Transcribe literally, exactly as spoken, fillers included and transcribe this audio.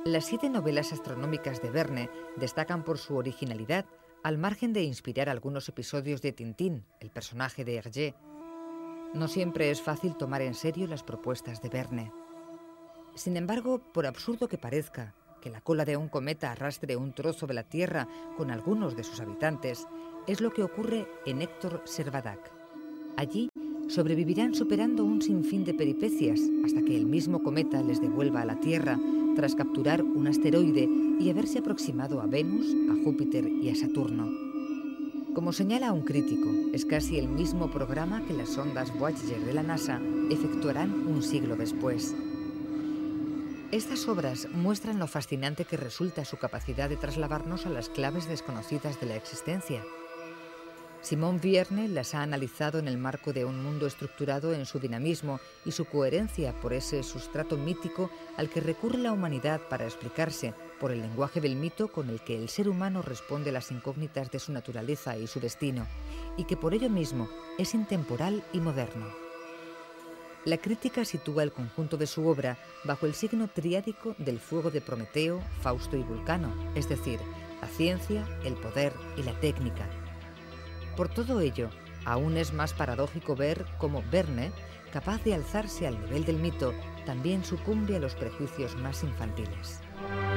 Las siete novelas astronómicas de Verne destacan por su originalidad, al margen de inspirar algunos episodios de Tintín, el personaje de Hergé. No siempre es fácil tomar en serio las propuestas de Verne. Sin embargo, por absurdo que parezca, que la cola de un cometa arrastre un trozo de la Tierra con algunos de sus habitantes, es lo que ocurre en Héctor Servadac. Allí sobrevivirán superando un sinfín de peripecias hasta que el mismo cometa les devuelva a la Tierra tras capturar un asteroide y haberse aproximado a Venus, a Júpiter y a Saturno. Como señala un crítico, es casi el mismo programa que las sondas Voyager de la NASA efectuarán un siglo después. Estas obras muestran lo fascinante que resulta su capacidad de trasladarnos a las claves desconocidas de la existencia. Simón Verne las ha analizado en el marco de un mundo estructurado en su dinamismo y su coherencia por ese sustrato mítico al que recurre la humanidad para explicarse, por el lenguaje del mito con el que el ser humano responde a las incógnitas de su naturaleza y su destino, y que por ello mismo es intemporal y moderno. La crítica sitúa el conjunto de su obra bajo el signo triádico del fuego de Prometeo, Fausto y Vulcano, es decir, la ciencia, el poder y la técnica. Por todo ello, aún es más paradójico ver cómo Verne, capaz de alzarse al nivel del mito, también sucumbe a los prejuicios más infantiles.